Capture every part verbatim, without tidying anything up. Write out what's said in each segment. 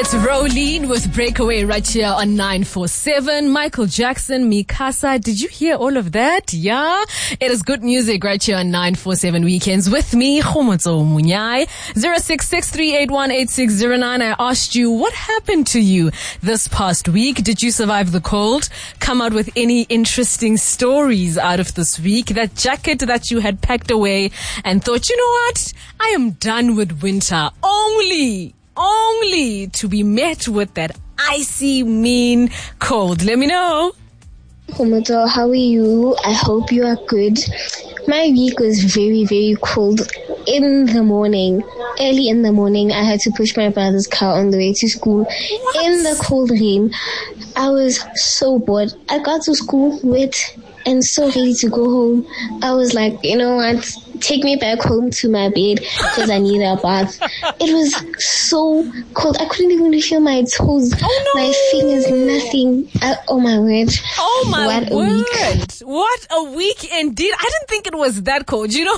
It's Rolene with Breakaway right here on nine four seven. Michael Jackson, Mikasa. Did you hear all of that? Yeah. It is good music right here on nine four seven Weekends with me, Khomotso Munyai. zero six six three eight one eight six zero nine. I asked you, what happened to you this past week? Did you survive the cold? Come out with any interesting stories out of this week? That jacket that you had packed away and thought, you know what? I am done with winter. Only Only to be met with that icy, mean cold. Let me know. Khomotso, how are you? I hope you are good. My week was very, very cold. In the morning, early in the morning, I had to push my brother's car on the way to school. What? In the cold rain. I was so bored. I got to school wet and so ready to go home. I was like, you know what? Take me back home to my bed because I need a bath. It was so cold. I couldn't even feel my toes. Oh, no. My fingers, nothing. I, oh my word. Oh my what word. A week. What a week indeed. I didn't think it was that cold, you know?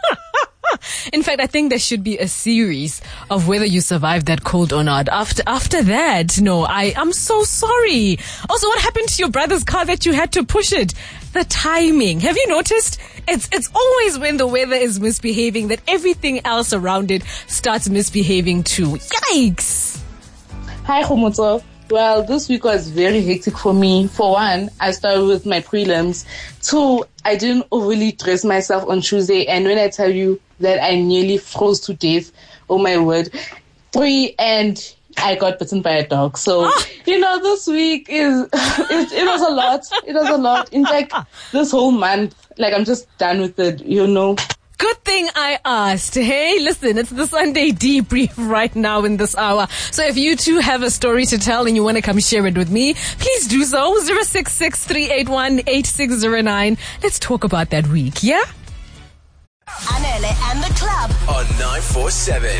In fact, I think there should be a series of whether you survived that cold or not. After after that, no, I, I'm so sorry. Also, what happened to your brother's car that you had to push it? The timing. Have you noticed? It's it's always when the weather is misbehaving that everything else around it starts misbehaving too. Yikes! Hi, Khomotso. Well, this week was very hectic for me. For one, I started with my prelims. Two, I didn't overly dress myself on Tuesday. And when I tell you that I nearly froze to death, oh my word. Three, and I got bitten by a dog. So, ah. you know, this week is, it, it was a lot. It was a lot. In fact, this whole month, like, I'm just done with it, you know. Good thing I asked. Hey, listen, it's the Sunday debrief right now in this hour. So if you too have a story to tell and you want to come share it with me, please do so. zero six six three eight one eight six zero nine. Let's talk about that week, yeah? Anele and the club on nine four seven.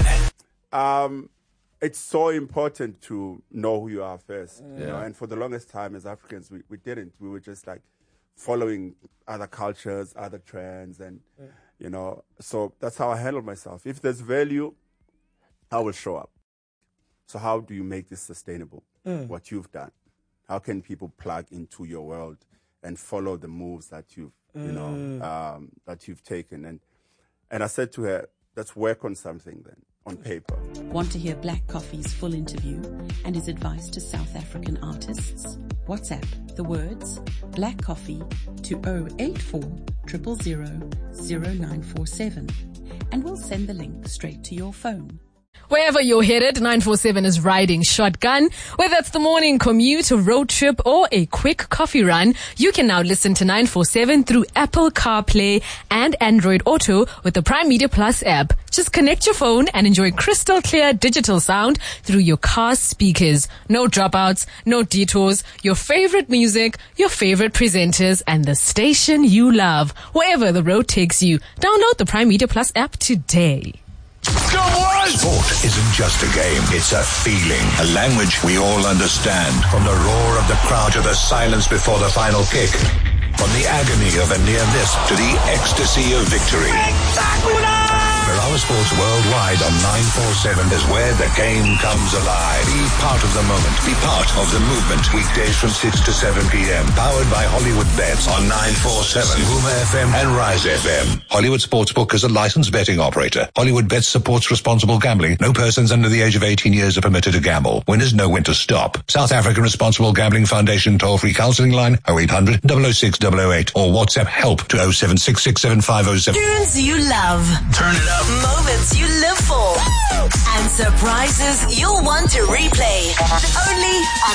Um, it's so important to know who you are first. Yeah. You know, and for the longest time as Africans, we, we didn't. We were just like following other cultures, other trends, and yeah. you know, so that's how I handle myself. If there's value, I will show up. So how do you make this sustainable? Mm. What you've done. How can people plug into your world and follow the moves that you've, mm. you know, um, that you've taken? And and I said to her, let's work on something then, on paper. Want to hear Black Coffee's full interview and his advice to South African artists? WhatsApp the words Black Coffee to zero eight four zero zero zero zero nine four seven and we'll send the link straight to your phone. Wherever you're headed, nine four seven is riding shotgun. Whether it's the morning commute, a road trip, or a quick coffee run, you can now listen to nine four seven through Apple CarPlay and Android Auto with the Prime Media Plus app. Just connect your phone and enjoy crystal clear digital sound through your car's speakers. No dropouts, no detours, your favorite music, your favorite presenters, and the station you love. Wherever the road takes you, download the Prime Media Plus app today. Sport isn't just a game, it's a feeling, a language we all understand. From the roar of the crowd to the silence before the final kick. From the agony of a near miss to the ecstasy of victory. Ferrara Sports Worldwide on nine four seven is where the game comes alive. Be part of the moment. Be part of the movement. Weekdays from six to seven p.m. Powered by Hollywood Bets on nine four seven, Huma F M and Rise F M. Hollywood Sportsbook is a licensed betting operator. Hollywood Bets supports responsible gambling. No persons under the age of eighteen years are permitted to gamble. Winners know when to stop. South African Responsible Gambling Foundation toll-free counseling line oh eight hundred, double oh six, double oh eight or WhatsApp help to oh seven six six seven five oh seven. Tunes you love. Turn it up. Moments you live for. And surprises you'll want to replay. Only on